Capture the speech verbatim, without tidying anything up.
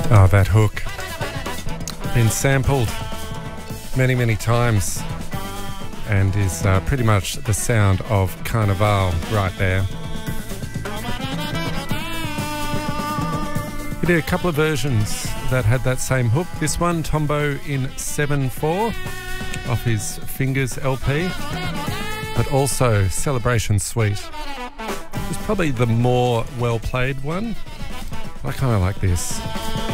Oh, that hook. Been sampled many, many times and is uh, pretty much the sound of Carnival right there. He did a couple of versions that had that same hook. This one, Tombo in seven four off his Fingers L P, but also Celebration Suite. It's probably the more well-played one. I kind of like this.